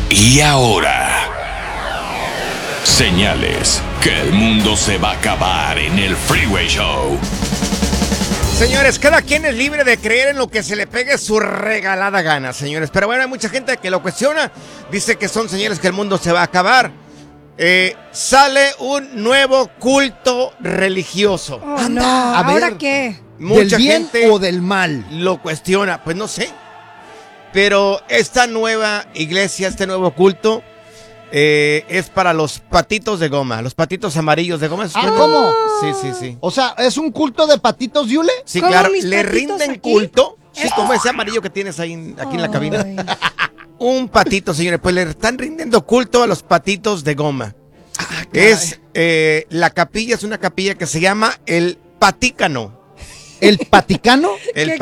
Y ahora, señales que el mundo se va a acabar en el Freeway Show. Señores, cada quien es libre de creer en lo que se le pegue su regalada gana, señores. Pero bueno, hay mucha gente que lo cuestiona. Dice que son señales que el mundo se va a acabar. Sale un nuevo culto religioso. Oh, Anda, no. a ver. ¿Ahora qué? Mucha ¿Del bien gente o del mal? lo cuestiona. Pues no sé. Pero esta nueva iglesia, este nuevo culto, es para los patitos de goma. Los patitos amarillos de goma. ¿Cómo? Sí. O sea, ¿es un culto de patitos Yule? Sí, ¿Cómo claro. mis Le patitos rinden aquí? culto. Sí, como ese amarillo que tienes ahí aquí en la cabina. Ay. Un patito, señores. Pues le están rindiendo culto a los patitos de goma. La capilla es una capilla que se llama el Patícano. ¿El Paticano? El